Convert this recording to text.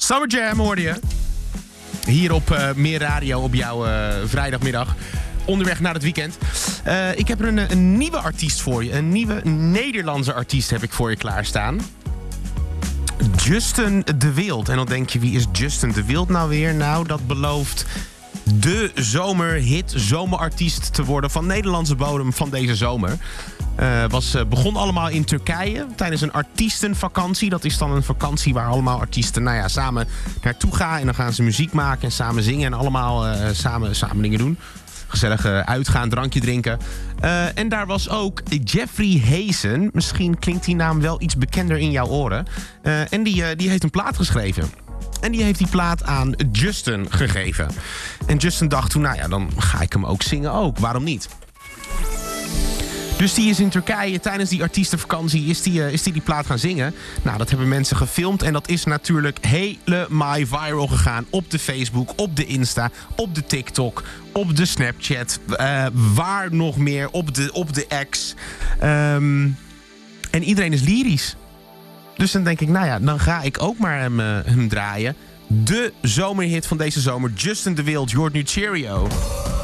Summer Jam hoorde je. Hier op Meer Radio op jouw vrijdagmiddag. Onderweg naar het weekend. Ik heb er een nieuwe artiest voor je. Een nieuwe Nederlandse artiest heb ik voor je klaarstaan. Justin de Wild. En dan denk je, wie is Justin de Wild nou weer? Nou, dat belooft de zomerhit, zomerartiest te worden van Nederlandse bodem van deze zomer. Begon allemaal in Turkije tijdens een artiestenvakantie. Dat is dan een vakantie waar allemaal artiesten samen naartoe gaan. En dan gaan ze muziek maken en samen zingen en allemaal samen dingen doen. Gezellig uitgaan, drankje drinken. En daar was ook Jeffrey Hazen. Misschien klinkt die naam wel iets bekender in jouw oren. En die heeft een plaat geschreven. En die heeft die plaat aan Justin gegeven. En Justin dacht toen, dan ga ik hem ook zingen ook. Waarom niet? Dus die is in Turkije tijdens die artiestenvakantie is die plaat gaan zingen. Nou, dat hebben mensen gefilmd en dat is natuurlijk helemaal viral gegaan. Op de Facebook, op de Insta, op de TikTok, op de Snapchat. Waar nog meer, op de X. En iedereen is lyrisch. Dus dan denk ik, dan ga ik ook maar hem draaien. De zomerhit van deze zomer, Justin de Wild, je hoort nu Cheerio.